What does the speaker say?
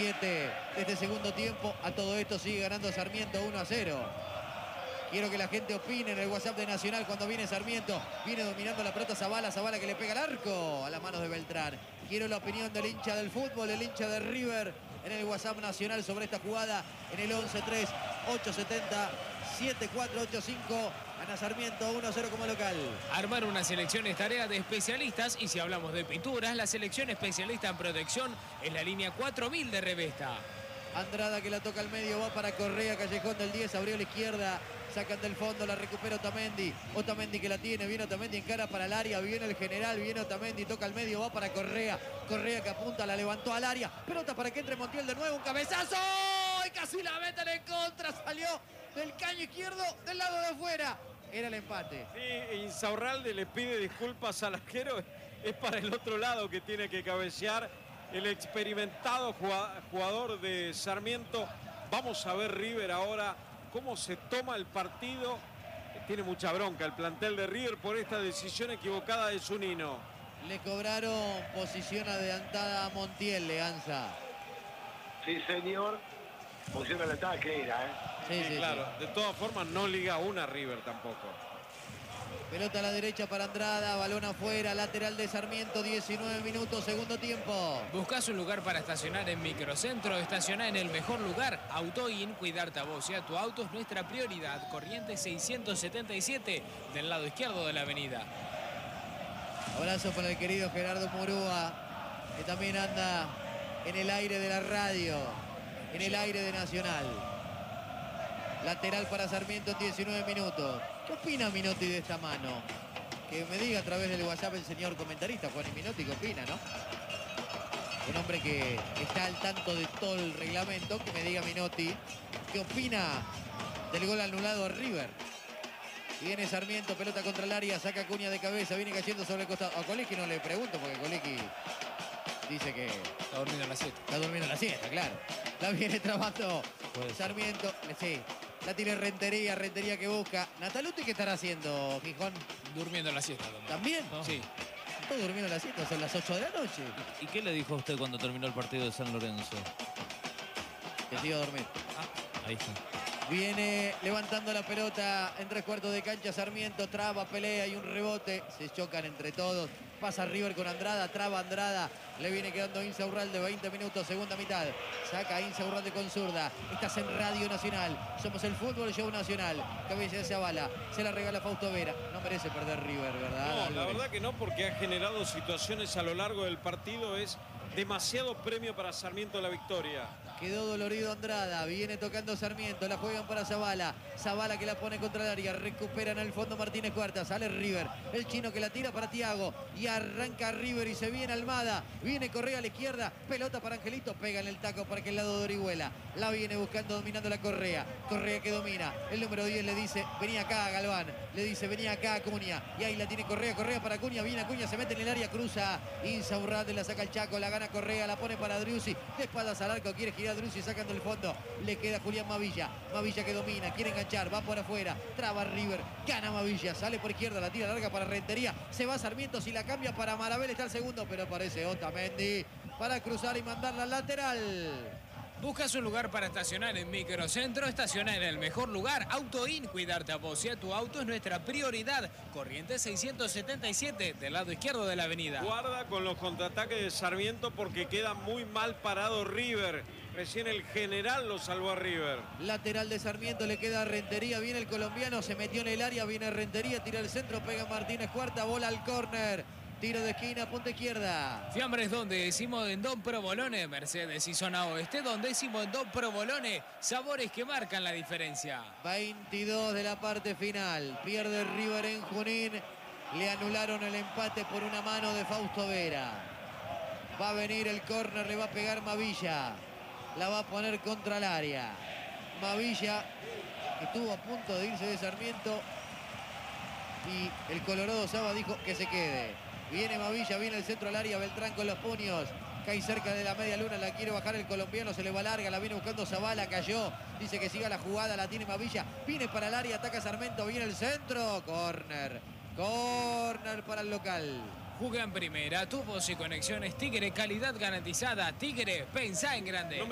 7 de este segundo tiempo. A todo esto sigue ganando Sarmiento 1-0. Quiero que la gente opine en el WhatsApp de Nacional cuando viene Sarmiento. Viene dominando la pelota Zabala. Zabala que le pega al arco a las manos de Beltrán. Quiero la opinión del hincha del fútbol, el hincha de River, en el WhatsApp Nacional sobre esta jugada en el 11-3-870-7485. Gana Sarmiento 1-0 como local. Armar una selección es tarea de especialistas y si hablamos de pinturas, la selección especialista en protección es la línea 4000 de Revesta. Andrada que la toca al medio, va para Correa, Callejón del 10, abrió a la izquierda. Sacan del fondo, la recupera Otamendi. Otamendi que la tiene, viene Otamendi en cara para el área, viene el general, viene Otamendi, toca al medio, va para Correa. Correa que apunta, la levantó al área. Pelota para que entre Montiel de nuevo, un cabezazo. Y casi la meten en contra, salió del caño izquierdo del lado de afuera. Era el empate. Sí, Insaurralde le pide disculpas al arquero. Es para el otro lado que tiene que cabecear el experimentado jugador de Sarmiento. Vamos a ver River ahora cómo se toma el partido. Tiene mucha bronca el plantel de River por esta decisión equivocada de Zunino. Le cobraron posición adelantada a Montiel, Leganza. Sí, señor. Posición adelantada que era, ¿eh? Sí, claro. De todas formas, no liga una River tampoco. Pelota a la derecha para Andrada, balón afuera, lateral de Sarmiento, 19 minutos, segundo tiempo. ¿Buscas un lugar para estacionar en Microcentro? Estacioná en el mejor lugar. Autoin, cuidarte a vos y a tu auto es nuestra prioridad. Corrientes 677, del lado izquierdo de la avenida. Abrazo para el querido Gerardo Murúa, que también anda en el aire de la radio, en el aire de Nacional. Lateral para Sarmiento en 19 minutos. ¿Qué opina Minotti de esta mano? Que me diga a través del WhatsApp el señor comentarista, Juan Minotti, ¿qué opina, no? Un hombre que está al tanto de todo el reglamento, que me diga Minotti, ¿qué opina del gol anulado a River? Viene Sarmiento, pelota contra el área, saca Cunha de cabeza, viene cayendo sobre el costado. A Colicchi no le pregunto, porque Colicchi dice que Está durmiendo en la siesta. está durmiendo en la siesta, claro. La viene trabando Sarmiento, sí. La tiene Rentería, Rentería que busca. Nataluti, ¿qué estará haciendo, Gijón? Durmiendo en la siesta. Tomás. ¿También? ¿No? Sí. Está durmiendo en la siesta, son las 8 de la noche. ¿Y qué le dijo a usted cuando terminó el partido de San Lorenzo? Que siga a dormir. Ahí está. Viene levantando la pelota en 3/4 de cancha Sarmiento, traba, pelea y un rebote. Se chocan entre todos. Pasa River con Andrada, traba Andrada. Le viene quedando Insaurralde, 20 minutos, segunda mitad. Saca Insaurralde con zurda. Estás en Radio Nacional. Somos el Fútbol Show Nacional. Cabeza de Zabala. Se la regala Fausto Vera. No merece perder River, ¿verdad? No, la verdad que no, porque ha generado situaciones a lo largo del partido. Es demasiado premio para Sarmiento la victoria. Quedó dolorido Andrada, viene tocando Sarmiento, la juegan para Zabala. Zabala que la pone contra el área, recupera en el fondo Martínez Cuarta, sale River. El chino que la tira para Thiago y arranca River y se viene Almada. Viene Correa a la izquierda, pelota para Angelito, pega en el taco para que el lado de Orihuela. La viene buscando, dominando la Correa. Correa que domina, el número 10 le dice, vení acá Galván. Le dice, vení acá Cunha. Y ahí la tiene Correa, Correa para Cunha, viene Cunha, se mete en el área, cruza. Insaurralde la saca el Chaco, la gana Correa, la pone para Driussi. De espaldas al arco, quiere girar Driussi, sacando el fondo. Le queda Julián Mavilla. Mavilla que domina, quiere enganchar, va por afuera. Traba River, gana Mavilla, sale por izquierda, la tira larga para Rentería. Se va Sarmiento, si la cambia para Marabel está el segundo, pero aparece Otamendi para cruzar y mandarla al lateral. ¿Buscas un lugar para estacionar en Microcentro? Estaciona en el mejor lugar. Autoin, cuidarte a vos y a tu auto es nuestra prioridad. Corriente 677, del lado izquierdo de la avenida. Guarda con los contraataques de Sarmiento porque queda muy mal parado River. Recién el general lo salvó a River. Lateral de Sarmiento, le queda a Rentería, viene el colombiano, se metió en el área, viene Rentería, tira el centro, pega Martínez Cuarta, bola al córner. Tiro de esquina, punta izquierda. Fiambres donde decimos en Don Provolone, Mercedes y zona oeste, donde decimos en Don Provolone, sabores que marcan la diferencia. 22 de la parte final. Pierde River en Junín. Le anularon el empate por una mano de Fausto Vera. Va a venir el córner, le va a pegar Mavilla. La va a poner contra el área. Mavilla estuvo a punto de irse de Sarmiento. Y el Colorado Saba dijo que se quede. Viene Mavilla, viene el centro al área, Beltrán con los puños. Cae cerca de la media luna, la quiere bajar el colombiano, se le va larga, la viene buscando Zabala, cayó. Dice que siga la jugada, la tiene Mavilla. Viene para el área, ataca Sarmiento, viene el centro. Córner. Córner para el local. Juega en primera, tubos y conexiones Tigre, calidad garantizada. Tigre, pensá en grande.